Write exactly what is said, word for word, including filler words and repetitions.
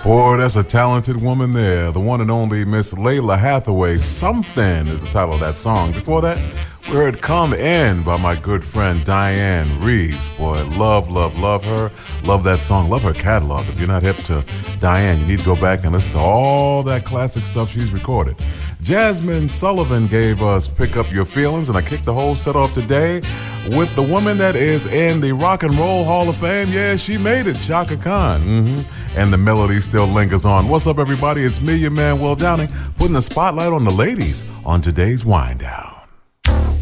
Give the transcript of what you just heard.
Boy, that's a talented woman there. The one and only Miss Layla Hathaway. Something is the title of that song. Before that, we heard Come In by my good friend Diane Reeves. Boy, love, love, love her. Love that song. Love her catalog. If you're not hip to Diane, you need to go back and listen to all that classic stuff she's recorded. Jasmine Sullivan gave us Pick Up Your Feelings, and I kicked the whole set off today with the woman that is in the Rock and Roll Hall of Fame. Yeah, she made it, Chaka Khan. Mm-hmm. And the melody still lingers on. What's up, everybody? It's me, your man, Will Downing, putting the spotlight on the ladies on today's Wind Down.